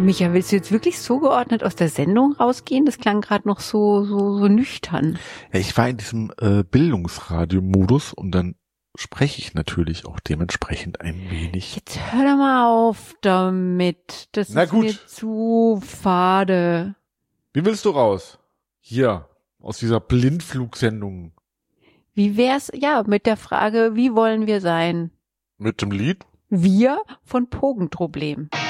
Micha, willst du jetzt wirklich so geordnet aus der Sendung rausgehen? Das klang gerade noch so nüchtern. Ja, ich war in diesem Bildungsradio-Modus und dann spreche ich natürlich auch dementsprechend ein wenig. Jetzt hör doch mal auf damit. Das ist mir zu fade. Wie willst du raus? Hier, aus dieser Blindflugsendung. Wie wär's, mit der Frage, wie wollen wir sein? Mit dem Lied? Wir von Pogenproblem.